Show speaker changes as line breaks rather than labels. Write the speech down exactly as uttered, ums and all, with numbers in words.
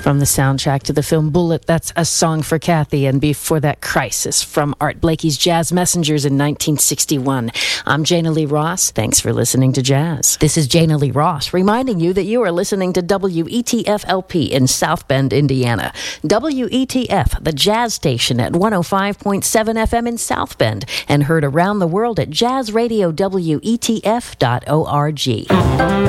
From the soundtrack to the film Bullet, that's A Song for Kathy, and before that, Crisis from Art Blakey's Jazz Messengers in nineteen sixty-one. I'm Jana Lee Ross. Thanks for listening to Jazz. This is Jana Lee Ross, reminding you that you are listening to W E T F L P in South Bend, Indiana. W E T F, the jazz station at one oh five point seven F M in South Bend, and heard around the world at jazz radio W E T F dot org.